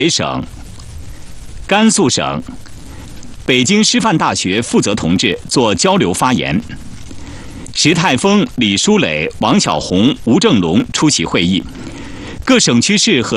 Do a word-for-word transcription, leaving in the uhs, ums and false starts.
省、甘肃省、北京师范大学负责同志做交流发言。石泰峰、李书磊、王小红、吴正龙出席会议。各省区市和